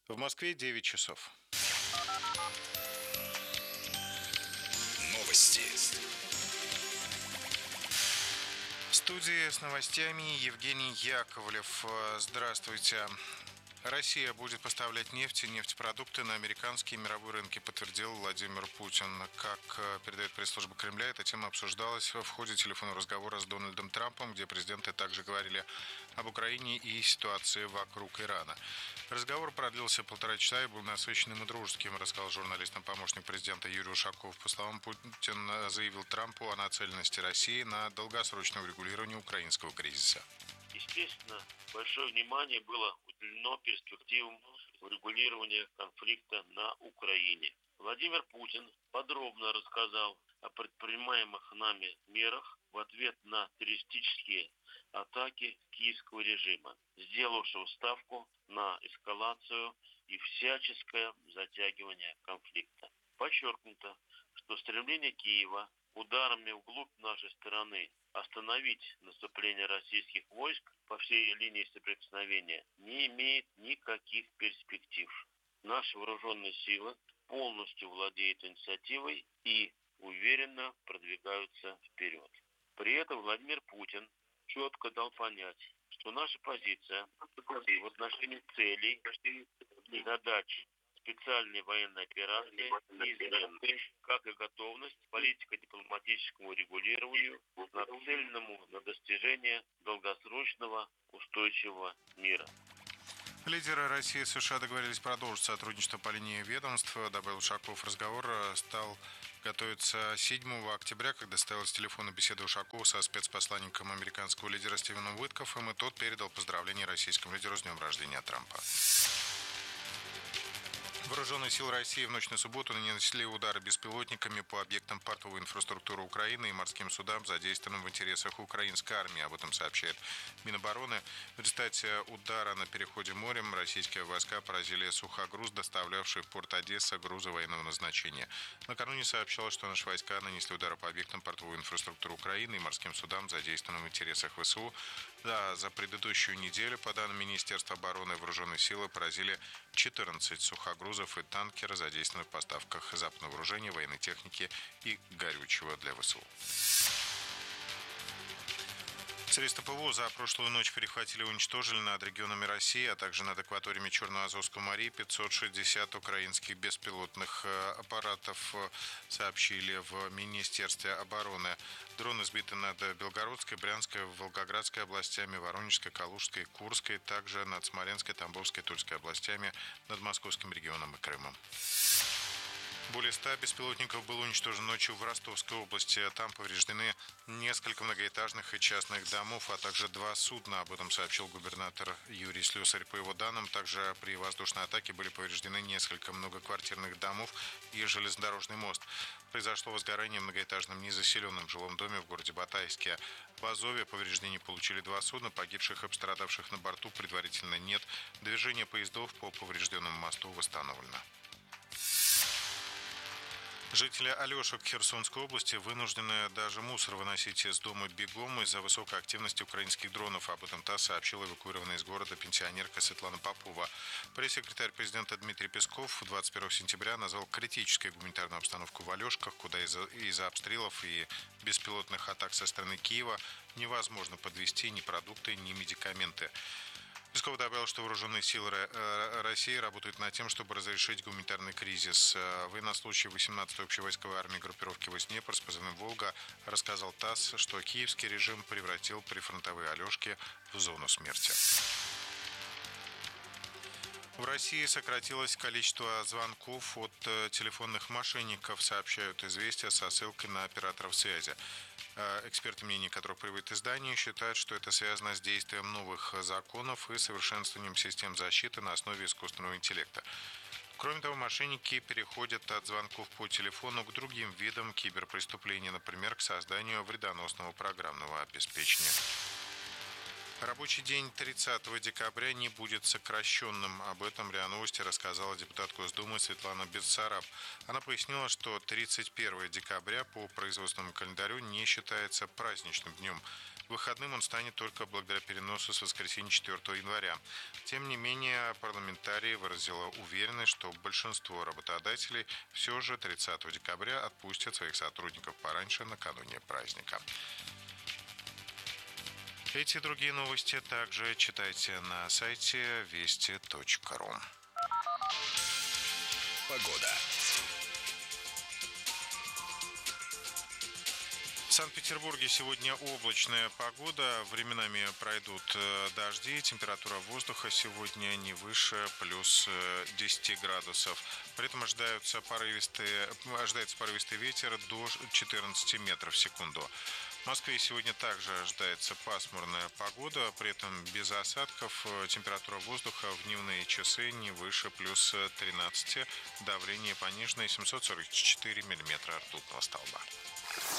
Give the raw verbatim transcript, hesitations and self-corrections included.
В Москве девять часов. Новости. В студии с новостями Евгений Яковлев. Здравствуйте. Россия будет поставлять нефть и нефтепродукты на американские и мировые рынки, подтвердил Владимир Путин. Как передает пресс-служба Кремля, эта тема обсуждалась в ходе телефонного разговора с Дональдом Трампом, где президенты также говорили об Украине и ситуации вокруг Ирана. Разговор продлился полтора часа и был насыщенным и дружеским, рассказал журналистам помощник президента Юрий Ушаков. По словам Путин заявил Трампу о нацеленности России на долгосрочное урегулирование украинского кризиса. Естественно, большое внимание было уделено перспективам урегулирования конфликта на Украине. Владимир Путин подробно рассказал о предпринимаемых нами мерах в ответ на террористические атаки киевского режима, сделавшего ставку на эскалацию и всяческое затягивание конфликта. Подчеркнуто, что стремление Киева ударами вглубь нашей страны остановить наступление российских войск по всей линии соприкосновения не имеет никаких перспектив. Наши вооруженные силы полностью владеют инициативой и уверенно продвигаются вперед. При этом Владимир Путин четко дал понять, что наша позиция в отношении целей и задач специальной военной операции неизменна, как и готовность политико-дипломатическому регулированию, нацеленному на достижение долгосрочного устойчивого мира. Лидеры России и США договорились продолжить сотрудничество по линии ведомств. Добавил Ушаков. Разговор стал готовиться седьмого октября, когда состоялась телефонная беседа Ушакова со спецпосланником американского лидера Стивеном Уиткоффом, и тот передал поздравления российскому лидеру с днем рождения Трампа. Вооруженные силы России в ночь на субботу нанесли удары беспилотниками по объектам портовой инфраструктуры Украины и морским судам, задействованным в интересах украинской армии. Об этом сообщает Минобороны. В результате удара на переходе морем российские войска поразили сухогруз, доставлявший в порт Одесса грузы военного назначения. Накануне сообщалось, что наши войска нанесли удары по объектам портовой инфраструктуры Украины и морским судам, задействованным в интересах ВСУ. Да, за предыдущую неделю, по данным Министерства обороны, вооруженные силы поразили четырнадцать сухогрузов и танкеры, задействованы в поставках западного вооружения, военной техники и горючего для ВСУ. Средства ПВО за прошлую ночь перехватили и уничтожили над регионами России, а также над акваториями Черного и Азовского морей пятьсот шестьдесят украинских беспилотных аппаратов, сообщили в Министерстве обороны. Дроны сбиты над Белгородской, Брянской, Волгоградской областями, Воронежской, Калужской, Курской, также над Смоленской, Тамбовской, Тульской областями, над Московским регионом и Крымом. Более ста беспилотников было уничтожено ночью в Ростовской области. Там повреждены несколько многоэтажных и частных домов, а также два судна. Об этом сообщил губернатор Юрий Слюсарь. По его данным, также при воздушной атаке были повреждены несколько многоквартирных домов и железнодорожный мост. Произошло возгорание в многоэтажном незаселенном жилом доме в городе Батайске. В Азове повреждений получили два судна, погибших и пострадавших на борту предварительно нет. Движение поездов по поврежденному мосту восстановлено. Жители Алешек Херсонской области вынуждены даже мусор выносить из дома бегом из-за высокой активности украинских дронов. Об этом ТАСС сообщила эвакуированная из города пенсионерка Светлана Попова. Пресс-секретарь президента Дмитрий Песков двадцать первого сентября назвал критической гуманитарную обстановку в Алешках, куда из-за, из-за обстрелов и беспилотных атак со стороны Киева невозможно подвезти ни продукты, ни медикаменты. Песков добавил, что вооруженные силы России работают над тем, чтобы разрешить гуманитарный кризис. Военнослужащий восемнадцатой общевойсковой армии группировки «Воснепр» с позывным «Волга» рассказал ТАСС, что киевский режим превратил прифронтовые Алешки в зону смерти. В России сократилось количество звонков от телефонных мошенников, сообщают «Известия» со ссылкой на операторов связи. Эксперты, мнение которых приводит издание, считают, что это связано с действием новых законов и совершенствованием систем защиты на основе искусственного интеллекта. Кроме того, мошенники переходят от звонков по телефону к другим видам киберпреступлений, например, к созданию вредоносного программного обеспечения. Рабочий день тридцатого декабря не будет сокращенным. Об этом РИА Новости рассказала депутат Госдумы Светлана Бессараб. Она пояснила, что тридцать первого декабря по производственному календарю не считается праздничным днем. Выходным он станет только благодаря переносу с воскресенья четвёртого января. Тем не менее, парламентарии выразила уверенность, что большинство работодателей все же тридцатого декабря отпустят своих сотрудников пораньше накануне праздника. Эти и другие новости также читайте на сайте вести точка ру. Погода. В Санкт-Петербурге сегодня облачная погода, временами пройдут дожди, температура воздуха сегодня не выше плюс десяти градусов. При этом ожидаются порывистые, ожидается порывистый ветер до четырнадцати метров в секунду. В Москве сегодня также ожидается пасмурная погода, при этом без осадков, температура воздуха в дневные часы не выше плюс тринадцати, давление пониженное семьсот сорок четыре миллиметра ртутного столба.